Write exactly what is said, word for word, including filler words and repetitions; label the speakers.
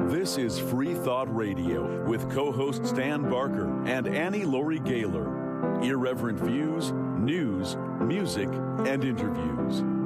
Speaker 1: This is Free Thought Radio with co-hosts Dan Barker and Annie Laurie Gaylor. Irreverent views, news, music, and interviews.